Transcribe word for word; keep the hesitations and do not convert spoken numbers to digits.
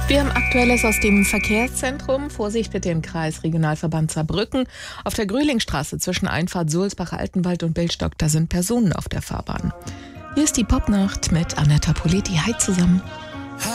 Wir haben Aktuelles aus dem Verkehrszentrum. Vorsicht bitte im Kreis Regionalverband Saarbrücken. Auf der Grühlingstraße zwischen Einfahrt Sulzbach-Altenwald und Billstock, da sind Personen auf der Fahrbahn. Hier ist die Popnacht mit Annetta Politi. Hi zusammen.